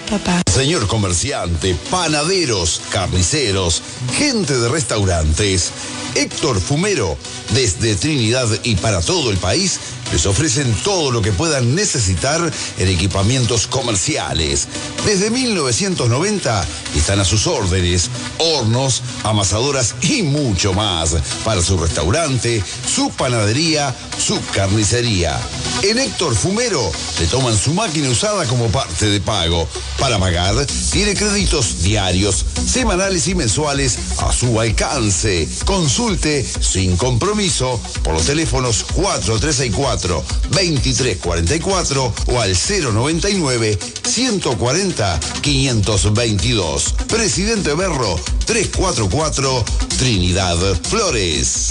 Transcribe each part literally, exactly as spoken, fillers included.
papá. Señor comerciante, panaderos, carniceros, gente de restaurantes, Héctor Fumero, desde Trinidad y para todo el país, les ofrecen todo lo que puedan necesitar en equipamientos comerciales. Desde mil novecientos noventa están a sus órdenes hornos, amasadoras y mucho más para su restaurante, su panadería, su carnicería. En Héctor Fumero le toman su máquina usada como parte de pago. Para pagar, tiene créditos diarios, semanales y mensuales a su alcance. Consulte sin compromiso por los teléfonos cuatro tres seis cuatro, dos tres cuatro cuatro o al cero noventa y nueve, ciento cuarenta, quinientos veintidós. Presidente Berro, trescientos cuarenta y cuatro, Trinidad Flores.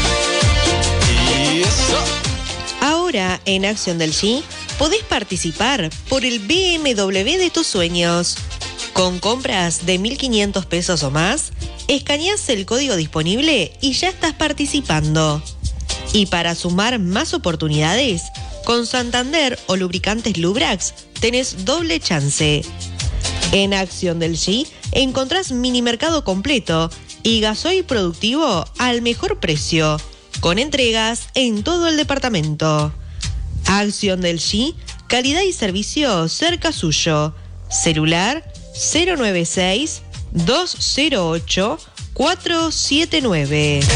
Ahora, en Acción del G, podés participar por el B M W de tus sueños. Con compras de mil quinientos pesos o más, escaneás el código disponible y ya estás participando. Y para sumar más oportunidades, con Santander o Lubricantes Lubrax tenés doble chance. En Acción del G encontrás mini mercado completo y gasoil productivo al mejor precio, con entregas en todo el departamento. Acción del G, calidad y servicio cerca suyo. Celular cero nueve seis, dos cero ocho, cuatro siete nueve.